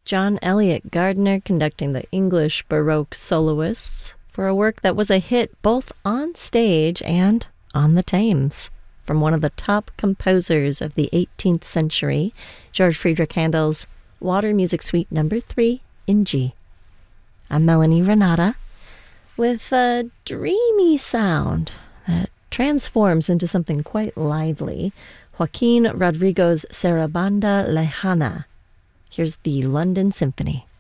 John Eliot Gardiner conducting the English Baroque soloists for a work that was a hit both on stage and on the Thames. From one of the top composers of the 18th century, George Friedrich Handel's Water Music Suite No. 3 in G. I'm Melanie Renata with a dreamy sound that transforms into something quite lively. Joaquin Rodrigo's Sarabanda Lejana. Here's the London Symphony.